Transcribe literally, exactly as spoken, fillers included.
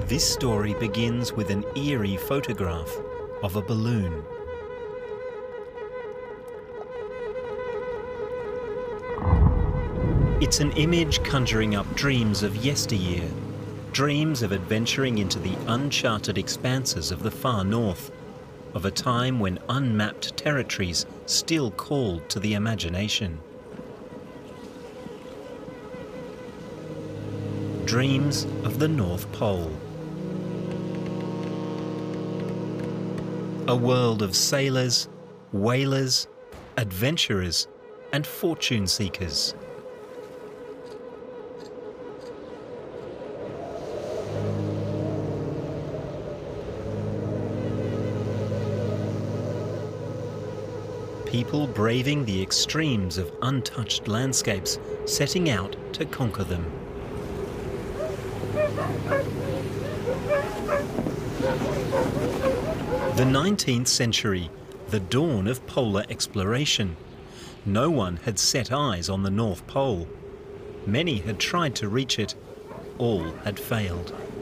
This story begins with an eerie photograph of a balloon. It's an image conjuring up dreams of yesteryear, dreams of adventuring into the uncharted expanses of the far north, of a time when unmapped territories still called to the imagination. Dreams of the North Pole. A world of sailors, whalers, adventurers, and fortune seekers. People braving the extremes of untouched landscapes, setting out to conquer them. The nineteenth century, the dawn of polar exploration. No one had set eyes on the North Pole. Many had tried to reach it. All had failed.